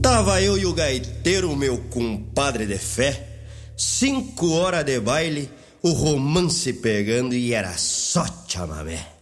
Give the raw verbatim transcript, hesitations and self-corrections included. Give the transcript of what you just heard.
Tava eu e o gaiteiro, meu compadre de fé, cinco horas de baile, o romance pegando e era só chamamé.